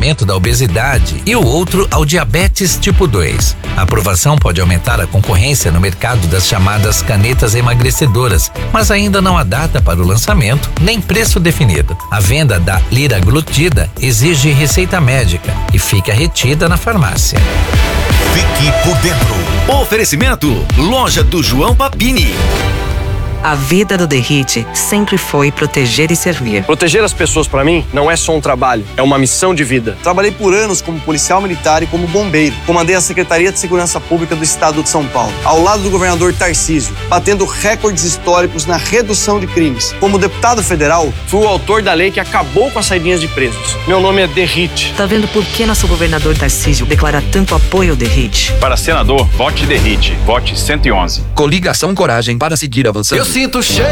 tratamento da obesidade e o outro ao diabetes tipo 2. A aprovação pode aumentar a concorrência no mercado das chamadas canetas emagrecedoras, mas ainda não há data para o lançamento nem preço definido. A venda da liraglutida exige receita médica e fica retida na farmácia. Fique por dentro. Oferecimento: Loja do João Papini. A vida do Derrite sempre foi proteger e servir. Proteger as pessoas, pra mim, não é só um trabalho, é uma missão de vida. Trabalhei por anos como policial militar e como bombeiro. Comandei a Secretaria de Segurança Pública do Estado de São Paulo, ao lado do governador Tarcísio, batendo recordes históricos na redução de crimes. Como deputado federal, fui o autor da lei que acabou com as saidinhas de presos. Meu nome é Derrite. Tá vendo por que nosso governador Tarcísio declara tanto apoio ao Derrite? Para senador, vote Derrite. Vote 111. Coligação Coragem para seguir avançando. Eu sinto cheiro.